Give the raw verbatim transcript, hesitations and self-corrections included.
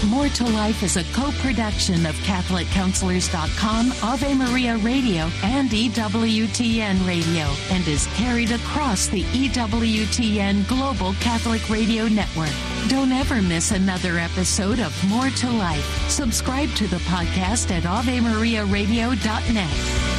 More to Life is a co-production of Catholic Counselors dot com, Ave Maria Radio, and E W T N Radio, and is carried across the E W T N Global Catholic Radio Network. Don't ever miss another episode of More to Life. Subscribe to the podcast at Ave Maria Radio dot net.